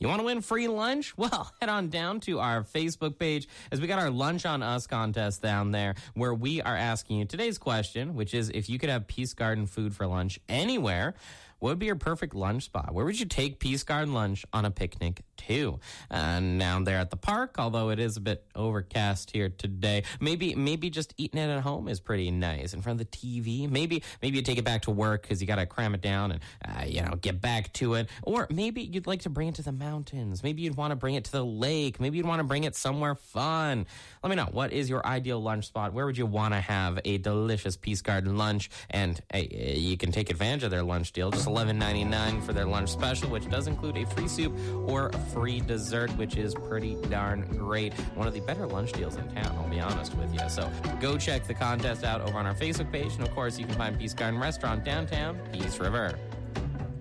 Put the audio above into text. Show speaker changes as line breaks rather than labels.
You want to win free lunch? Well, head on down to our Facebook page as we got our Lunch on Us contest down there where we are asking you today's question, which is if you could have Peace Garden food for lunch anywhere, what would be your perfect lunch spot? Where would you take Peace Garden lunch on a picnic to? Down there at the park, although it is a bit overcast here today. Maybe just eating it at home is pretty nice in front of the TV. Maybe you take it back to work because you got to cram it down and get back to it. Or maybe you'd like to bring it to the mountains. Maybe you'd want to bring it to the lake. Maybe you'd want to bring it somewhere fun. Let me know, what is your ideal lunch spot? Where would you want to have a delicious Peace Garden lunch? And you can take advantage of their lunch deal. Just $11.99 for their lunch special, which does include a free soup or a free dessert, which is pretty darn great. One of the better lunch deals in town, I'll be honest with you. So go check the contest out over on our Facebook page. And of course, you can find Peace Garden Restaurant downtown Peace River.